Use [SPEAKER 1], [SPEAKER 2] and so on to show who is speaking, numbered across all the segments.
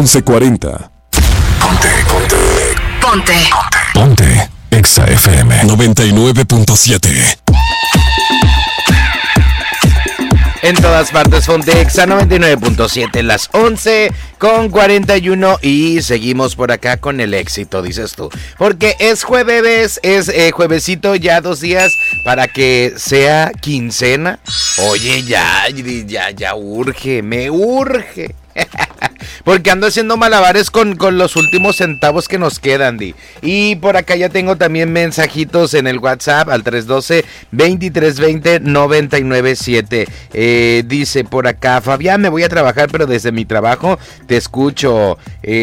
[SPEAKER 1] 11:40.
[SPEAKER 2] Ponte. Exa FM 99.7.
[SPEAKER 3] En todas partes, Ponte Exa 99.7, las 11:41 y seguimos por acá con el éxito, dices tú. Porque es jueves, juevesito, ya 2 días para que sea quincena. Oye, ya urge, me urge. Porque ando haciendo malabares con los últimos centavos que nos quedan, Di. Y por acá ya tengo también mensajitos en el WhatsApp al 312-2320-997. Dice por acá, Fabián, me voy a trabajar, pero desde mi trabajo te escucho.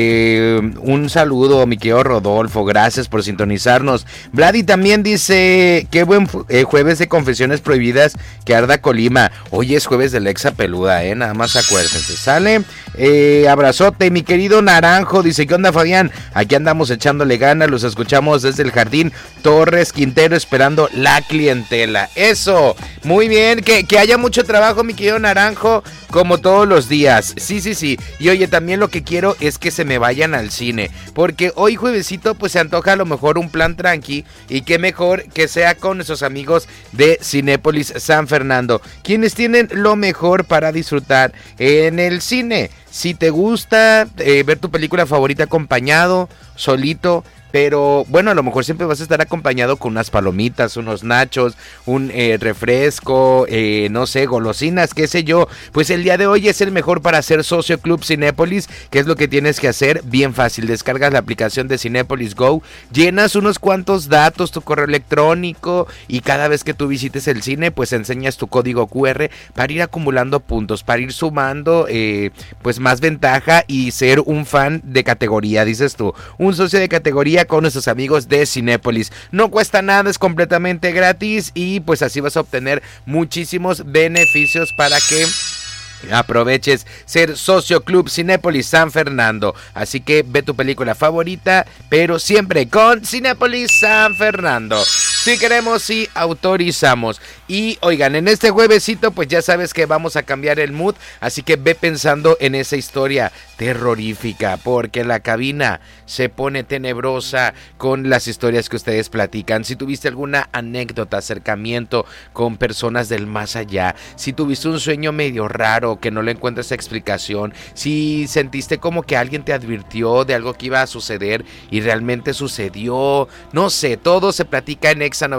[SPEAKER 3] Un saludo, mi querido Rodolfo, gracias por sintonizarnos. Vladi también dice, qué buen jueves de confesiones prohibidas, que arda Colima. Hoy es jueves de Exa Peluda, nada más acuérdense, ¿sale? Abrazote, mi querido Naranjo, dice, ¿qué onda, Fabián? Aquí andamos echándole ganas, los escuchamos desde el Jardín Torres Quintero, esperando la clientela. Eso, muy bien, que haya mucho trabajo, mi querido Naranjo, como todos los días. Sí. Y oye, también lo que quiero es que se me vayan al cine, porque hoy juevesito pues se antoja a lo mejor un plan tranqui, y qué mejor que sea con nuestros amigos de Cinépolis San Fernando, quienes tienen lo mejor para disfrutar en el cine. Si te gusta ver tu película favorita acompañado, solito, pero bueno, a lo mejor siempre vas a estar acompañado con unas palomitas, unos nachos, un refresco, no sé, golosinas, qué sé yo. Pues el día de hoy es el mejor para ser socio Club Cinépolis. ¿Qué es lo que tienes que hacer? Bien fácil, descargas la aplicación de Cinépolis Go, llenas unos cuantos datos, tu correo electrónico, y cada vez que tú visites el cine, pues enseñas tu código QR para ir acumulando puntos, para ir sumando pues más ventaja y ser un fan de categoría, dices tú, un socio de categoría con nuestros amigos de Cinépolis. No cuesta nada, es completamente gratis, y pues así vas a obtener muchísimos beneficios para que aproveches ser socio Club Cinépolis San Fernando. Así que ve tu película favorita, pero siempre con Cinépolis San Fernando. Si queremos, sí autorizamos. Y oigan, en este juevesito pues ya sabes que vamos a cambiar el mood, así que ve pensando en esa historia terrorífica, porque la cabina se pone tenebrosa con las historias que ustedes platican. Si tuviste alguna anécdota, acercamiento con personas del más allá, si tuviste un sueño medio raro que no le encuentras explicación, si sentiste como que alguien te advirtió de algo que iba a suceder y realmente sucedió, no sé, todo se platica en Exa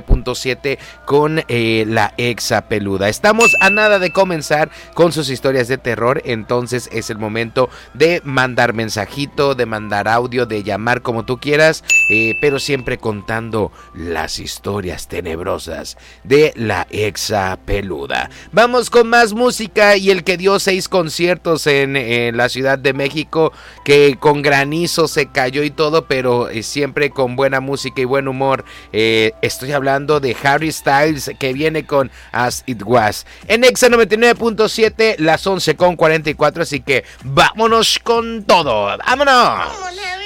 [SPEAKER 3] 99.7 con la Exa Peluda. Estamos a nada de comenzar con sus historias de terror, entonces es el momento de mandar mensajito, de mandar audio, de llamar como tú quieras, pero siempre contando las historias tenebrosas de la Exa Peluda. Vamos con más música, y el que dio 6 conciertos en la Ciudad de México, que con granizo se cayó y todo, pero siempre con buena música y buen humor. Estoy hablando de Harry Styles, que viene con As It Was en Exa 99.7, las 11:44, así que vámonos con todo, vámonos.